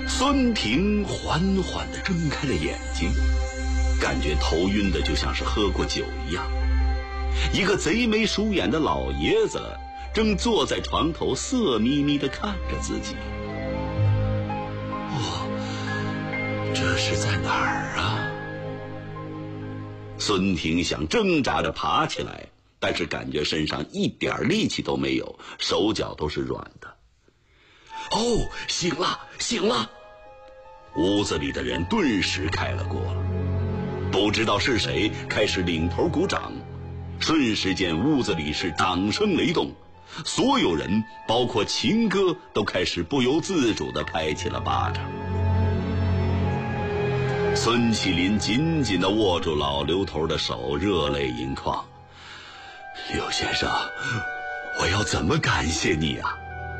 孙婷缓缓地睁开了眼睛，感觉头晕的就像是喝过酒一样。一个贼眉鼠眼的老爷子正坐在床头色眯眯地看着自己。这是在哪儿啊？孙婷想挣扎着爬起来，但是感觉身上一点力气都没有，手脚都是软的。哦，醒了，醒了！屋子里的人顿时开了锅了，不知道是谁开始领头鼓掌，瞬时间屋子里是掌声雷动，所有人包括秦哥都开始不由自主地拍起了巴掌。孙启林紧紧地握住老刘头的手，热泪盈眶。刘先生，我要怎么感谢你啊？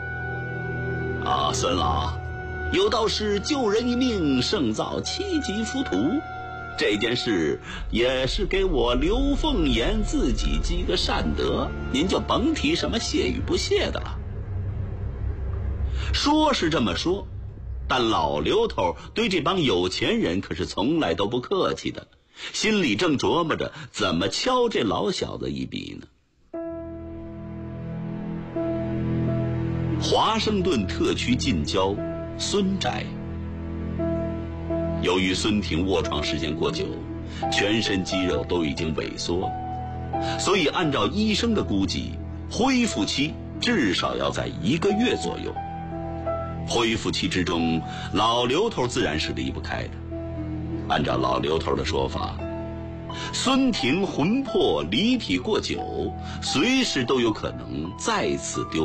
孙老，有道是救人一命胜造7级浮屠，这件事也是给我刘凤岩自己积个善德，您就甭提什么谢与不谢的了。说是这么说，但老刘头对这帮有钱人可是从来都不客气的，心里正琢磨着怎么敲这老小子一笔呢。华盛顿特区近郊孙宅，由于孙婷卧床时间过久，全身肌肉都已经萎缩，所以按照医生的估计，恢复期至少要在1个月左右。恢复期之中，老刘头自然是离不开的。按照老刘头的说法，孙婷魂魄离体过久，随时都有可能再次丢